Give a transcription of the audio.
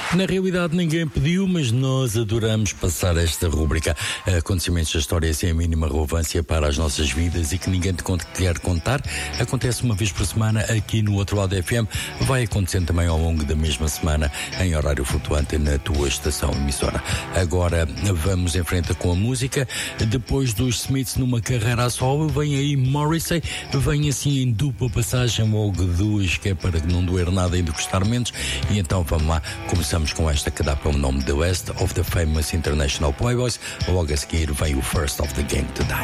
Na realidade ninguém pediu, mas nós adoramos passar esta rúbrica. Acontecimentos da história sem a mínima relevância para as nossas vidas e que ninguém te quer contar. Acontece uma vez por semana aqui no Outro Lado FM. Vai acontecendo também ao longo da mesma semana em horário flutuante na tua estação emissora. Agora vamos em frente com a música. Depois dos Smiths numa carreira a solo, vem aí Morrissey. Vem assim em dupla passagem, logo duas, que é para não doer nada e de gostar menos. E então vamos lá, começamos com esta que dá para o nome The Last of the Famous International Playboys. Logo a seguir vem o First of the Gang to Die.